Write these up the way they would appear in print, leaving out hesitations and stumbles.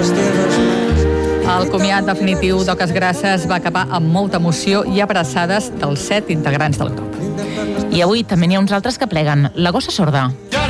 El comiat definitiu d'Oques Grasses va acabar amb molta emoció i abraçades dels 7 integrants del grup. I avui també n'hi ha uns altres que pleguen. La gossa sorda.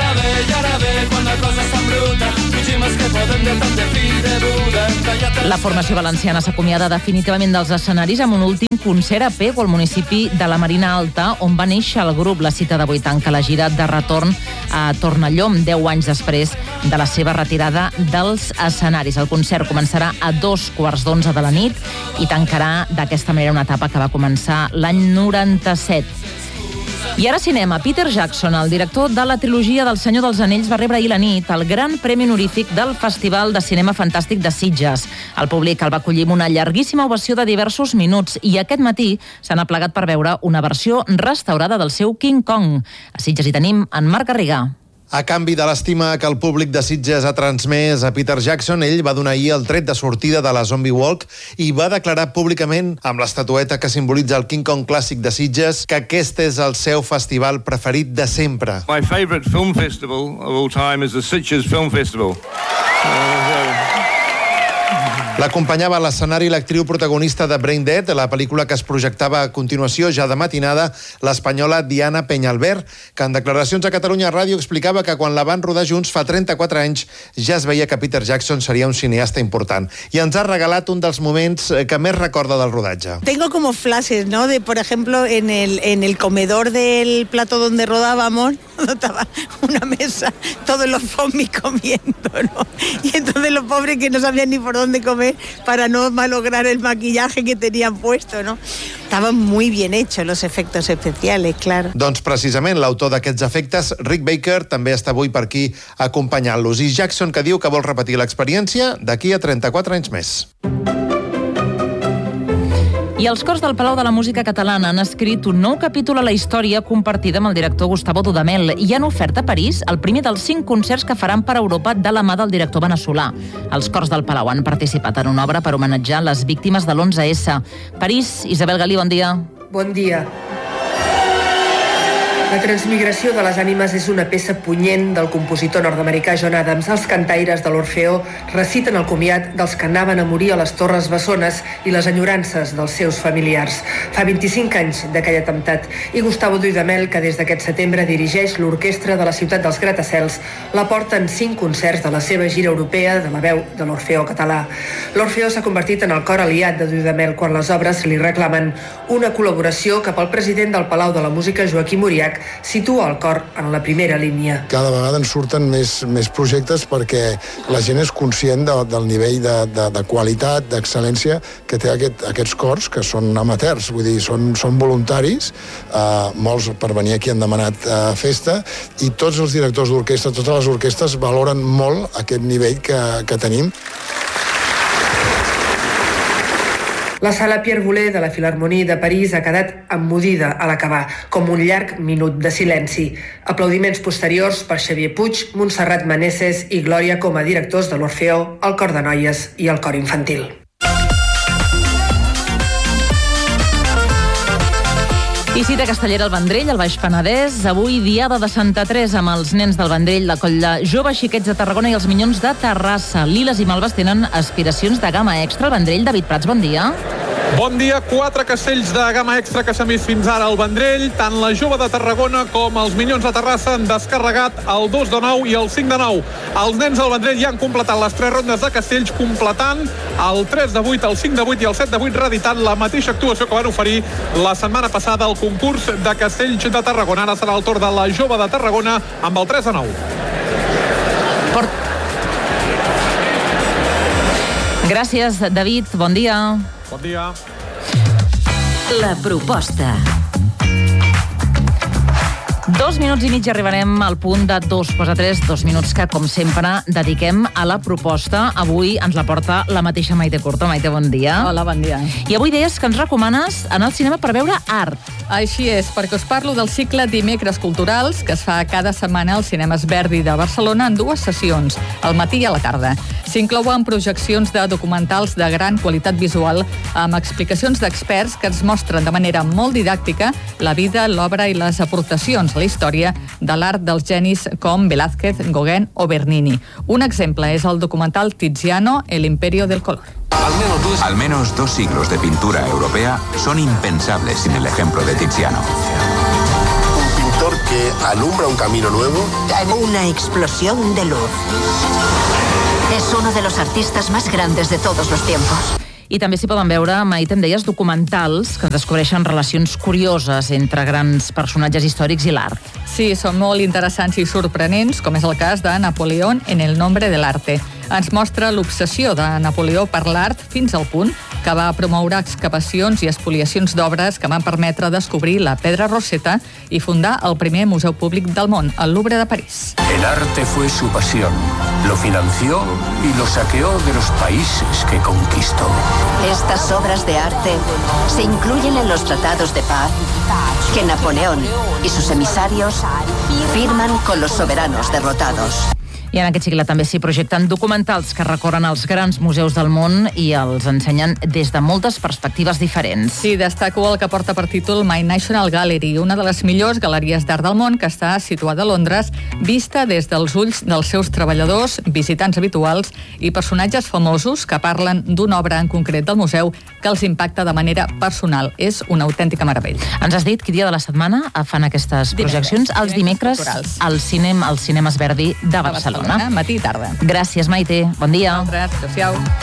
La formació valenciana s'acomiada definitivament dels escenaris amb un últim concert a Pego, al municipi de la Marina Alta, on va néixer el grup. La cita d'avui tanca la gira de retorn a Tornallom, 10 anys després de la seva retirada dels escenaris. El concert començarà a 2:15 de la nit i tancarà d'aquesta manera una etapa que va començar l'any 97. I ara cinema. Peter Jackson, el director de la trilogia del Senyor dels Anells, va rebre ahir la nit el gran premi honorífic del Festival de Cinema Fantàstic de Sitges. El públic el va acollir amb una llarguíssima ovació de diversos minuts i aquest matí s'han aplegat per veure una versió restaurada del seu King Kong. A Sitges hi tenim en Marc Garrigà. A canvi de l'estima que el públic de Sitges ha transmès a Peter Jackson, ell va donar ahir el tret de sortida de la Zombie Walk i va declarar públicament, amb l'estatueta que simbolitza el King Kong clàssic de Sitges, que aquest és el seu festival preferit de sempre. My favorite film festival of all time is the Sitges Film Festival. L'acompanyava a l'escenari l'actriu protagonista de Brain Dead, la pel·lícula que es projectava a continuació ja de matinada, l'espanyola Diana Peñalver, que en declaracions a Catalunya Ràdio explicava que quan la van rodar junts fa 34 anys ja es veia que Peter Jackson seria un cineasta important. I ens ha regalat un dels moments que més recorda del rodatge. Tengo como flashes, ¿no? De, por ejemplo, en el comedor del plato donde rodábamos, estaba una mesa, todos los zombies comiendo, ¿no? Y entonces los pobres que no sabían ni por dónde comer para no malograr el maquillaje que tenían puesto, ¿no? Estaban muy bien hechos los efectos especiales, claro. Doncs precisament l'autor d'aquests efectes, Rick Baker, també està avui per aquí acompanyant-los. I Jackson, que diu que vol repetir l'experiència d'aquí a 34 anys més. I els cors del Palau de la Música Catalana han escrit un nou capítol a la història compartida amb el director Gustavo Dudamel i han ofert a París el primer dels 5 concerts que faran per Europa de la mà del director veneçolà. Els cors del Palau han participat en una obra per homenatjar les víctimes de l'11S. París, Isabel Galí, bon dia. Bon dia. La transmigració de les ànimes és una peça punyent del compositor nord-americà John Adams. Els cantaires de l'Orfeó reciten el comiat dels que anaven a morir a les Torres Bessones i les enyorances dels seus familiars. Fa 25 anys d'aquell atemptat i Gustavo Dudamel, que des d'aquest setembre dirigeix l'orquestra de la ciutat dels Gratacels, la porta en 5 concerts de la seva gira europea de la veu de l'Orfeó català. L'Orfeó s'ha convertit en el cor aliat de Dudamel quan les obres li reclamen una col·laboració cap al president del Palau de la Música, Joaquim Uriach, situa el cor en la primera línia. Cada vegada en surten més projectes perquè la gent és conscient del nivell de qualitat, d'excel·lència que té aquests cors, que són amateurs, vull dir, són voluntaris, molts per venir aquí han demanat festa, i tots els directors d'orquestra, totes les orquestres valoren molt aquest nivell que tenim. La sala Pierre Boulez de la Filharmonie de París ha quedat emmudida a l'acabar, com un llarg minut de silenci. Aplaudiments posteriors per Xavier Puig, Montserrat Maneses i Glòria com a directors de l'Orfeó, el cor de noies i el cor infantil. I cita castellera al Vendrell, al Baix Penedès. Avui diada de Santa Teresa amb els nens del Vendrell, la coll de joves xiquets de Tarragona i els minyons de Terrassa. Liles i Malves tenen aspiracions de gamma extra al Vendrell. David Prats, bon dia. Bon dia. 4 castells de gamma extra que s'han vist fins ara al Vendrell. Tant la jove de Tarragona com els minyons de Terrassa han descarregat el 2 de 9 i el 5 de 9. Els nens del Vendrell ja han completat les 3 rondes de castells, completant el 3 de 8, el 5 de 8 i el 7 de 8, reeditant la mateixa actuació que van oferir la setmana passada al concurs de castells de Tarragona. Ara serà el torn de la jove de Tarragona amb el 3 de 9. Gràcies, David. Bon dia. Bon dia. La proposta. 2 minuts i mig i arribarem al punt de 2:3, 2 minuts que, com sempre, dediquem a la proposta. Avui ens la porta la mateixa Maite Curto. Maite, bon dia. Hola, bon dia. I avui deies que ens recomanes anar al cinema per veure art. Així és, perquè us parlo del cicle Dimecres Culturals, que es fa cada setmana als cinemes Verdi de Barcelona en 2 sessions, al matí i a la tarda. S'inclouen projeccions de documentals de gran qualitat visual amb explicacions d'experts que ens mostren de manera molt didàctica la vida, l'obra i les aportacions a la història de l'art dels genis com Velázquez, Gauguin o Bernini. Un exemple és el documental Tiziano, El imperio del color. Al menos 2 siglos de pintura europea son impensables sin el ejemplo de Tiziano. Un pintor que alumbra un camino nuevo. Una explosión de luz. Es uno de los artistas más grandes de todos los tiempos. I també s'hi poden veure, Maite, em deies, documentals que descobreixen relacions curioses entre grans personatges històrics i l'art. Sí, són molt interessants i sorprenents, com és el cas de Napoleón en el nombre del arte. Ens mostra l'obsessió de Napoleó per l'art fins al punt que va promoure excavacions i espoliacions d'obres que van permetre descobrir la Pedra Roseta i fundar el primer museu públic del món, el Louvre de París. El arte fue su pasión, lo financió y lo saqueó de los países que conquistó. Estas obras de arte se incluyen en los tratados de paz que Napoleón y sus emisarios firman con los soberanos derrotados. I en aquest cicle també s'hi projecten documentals que recorren els grans museus del món i els ensenyen des de moltes perspectives diferents. Sí, destaco el que porta per títol My National Gallery, una de les millors galeries d'art del món que està situada a Londres, vista des dels ulls dels seus treballadors, visitants habituals i personatges famosos que parlen d'una obra en concret del museu que els impacta de manera personal. És una autèntica meravella. Ens has dit quin dia de la setmana fan aquestes projeccions? Els dimecres als cinemes Verdi de Barcelona. Matí i tarda. Gràcies, Maite. Bon dia. Adéu-siau.